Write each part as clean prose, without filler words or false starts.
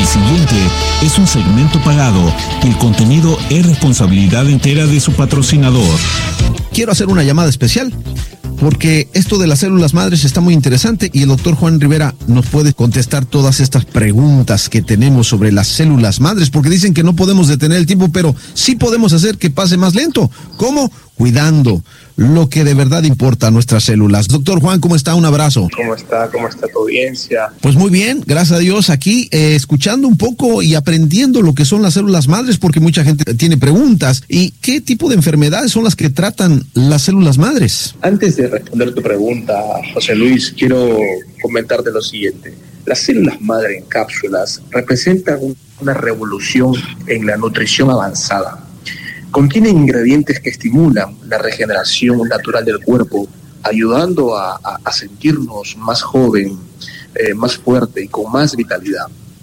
siguiente es un segmento pagado y el contenido es responsabilidad entera de su patrocinador. Quiero hacer una llamada especial porque esto de las células madres está muy interesante y el doctor Juan Rivera nos puede contestar todas estas preguntas que tenemos sobre las células madres, porque dicen que no podemos detener el tiempo, pero sí podemos hacer que pase más lento. ¿Cómo? Cuidando lo que de verdad importa a nuestras células. Doctor Juan, ¿cómo está? Un abrazo. ¿Cómo está tu audiencia? Pues muy bien, gracias a Dios, aquí escuchando un poco y aprendiendo lo que son las células madres, porque mucha gente tiene preguntas. ¿Y qué tipo de enfermedades son las que tratan las células madres? Antes de responder tu pregunta, José Luis, quiero comentarte lo siguiente. Las células madre en cápsulas representan una revolución en la nutrición avanzada. Contienen ingredientes que estimulan la regeneración natural del cuerpo, ayudando a sentirnos más joven, más fuerte y con más vitalidad.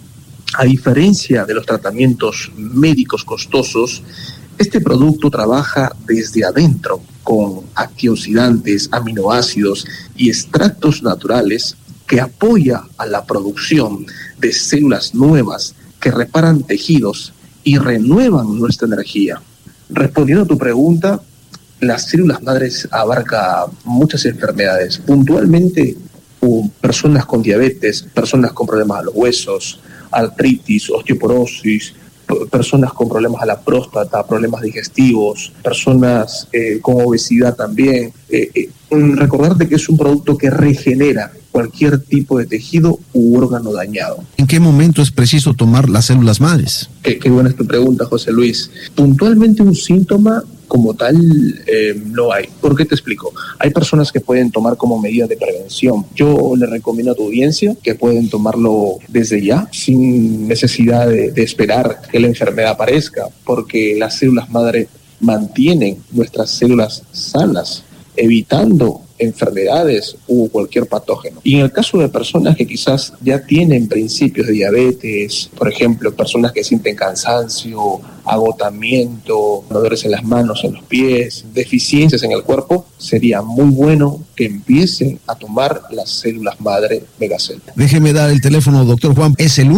A diferencia de los tratamientos médicos costosos, este producto trabaja desde adentro con antioxidantes, aminoácidos y extractos naturales que apoya a la producción de células nuevas que reparan tejidos y renuevan nuestra energía. Respondiendo a tu pregunta, las células madres abarcan muchas enfermedades, puntualmente personas con diabetes, personas con problemas a los huesos, artritis, osteoporosis, personas con problemas a la próstata, problemas digestivos, personas con obesidad también. Recordarte que es un producto que regenera cualquier tipo de tejido u órgano dañado. ¿En qué momento es preciso tomar las células madres? Qué buena es tu pregunta, José Luis. Puntualmente un síntoma como tal no hay. ¿Por qué te explico? Hay personas que pueden tomar como medida de prevención. Yo le recomiendo a tu audiencia que pueden tomarlo desde ya, sin necesidad de esperar que la enfermedad aparezca, porque las células madre mantienen nuestras células sanas, evitando enfermedades u cualquier patógeno. Y en el caso de personas que quizás ya tienen principios de diabetes, por ejemplo, personas que sienten cansancio, agotamiento, dolores en las manos, en los pies, deficiencias en el cuerpo, sería muy bueno que empiecen a tomar las células madre Megacel. Déjeme dar el teléfono, doctor Juan. Es el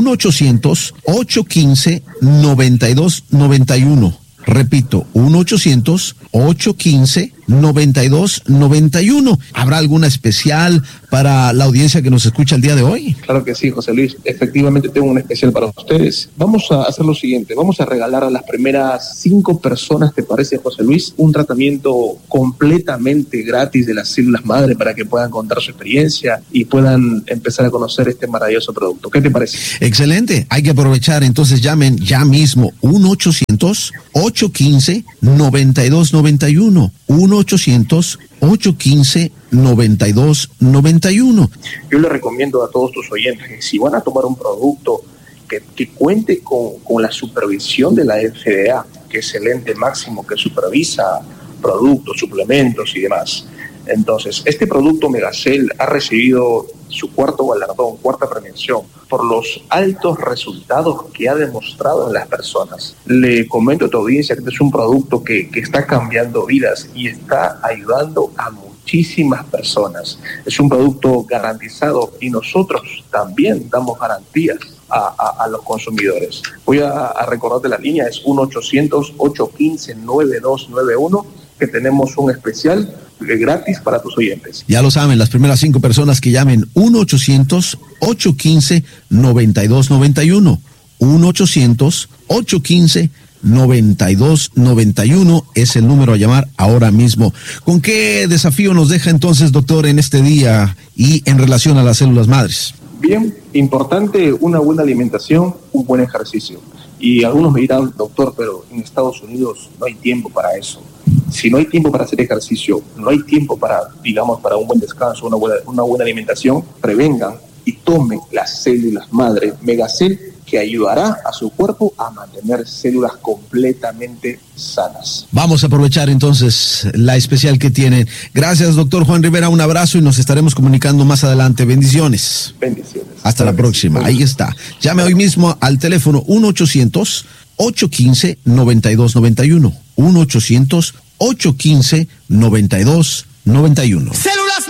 1-800-815-9291. Repito, 1-800-815-9291. ¿Habrá alguna especial para la audiencia que nos escucha el día de hoy? Claro que sí, José Luis. Efectivamente tengo un especial para ustedes. Vamos a hacer lo siguiente. Vamos a regalar a las primeras 5 personas, ¿te parece, José Luis? Un tratamiento completamente gratis de las células madre para que puedan contar su experiencia y puedan empezar a conocer este maravilloso producto. ¿Qué te parece? Excelente. Hay que aprovechar. Entonces llamen ya mismo. 1-800-815-9291. 1-800-815-9291. Yo le recomiendo a todos tus oyentes que si van a tomar un producto que cuente con la supervisión de la FDA, que es el ente máximo que supervisa productos, suplementos y demás. Entonces, este producto Megacel ha recibido su cuarto galardón, cuarta premiación, por los altos resultados que ha demostrado en las personas. Le comento a tu audiencia que este es un producto que está cambiando vidas y está ayudando a muchísimas personas. Es un producto garantizado y nosotros también damos garantías a los consumidores. Voy a recordarte la línea, es 1-800-815-9291, que tenemos un especial gratis para tus oyentes. Ya lo saben, las primeras 5 personas que llamen 1-800-815-9291. 1-800-815-9291 es el número a llamar ahora mismo. ¿Con qué desafío nos deja entonces, doctor, en este día y en relación a las células madres? Bien, importante una buena alimentación, un buen ejercicio. Y algunos me dirán, doctor, pero en Estados Unidos no hay tiempo para eso. Si no hay tiempo para hacer ejercicio, no hay tiempo para un buen descanso, una buena alimentación, prevengan y tomen las células madre Megacel, que ayudará a su cuerpo a mantener células completamente sanas. Vamos a aprovechar entonces la especial que tienen. Gracias, doctor Juan Rivera, un abrazo y nos estaremos comunicando más adelante. Bendiciones. Bendiciones. Hasta la próxima. Ahí está. Llame hoy mismo al teléfono 1-800-815-9291. 1-800-815-9291.